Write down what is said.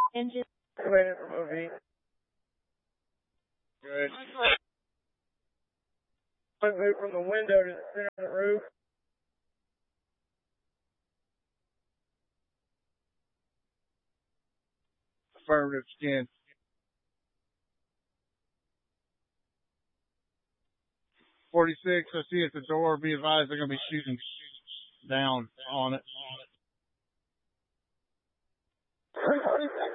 Engine. Waiting for movie. Good. I moved from the window to the center of the roof. Affirmative skin. 46, I see at the door. Be advised they're going to be shooting down on it.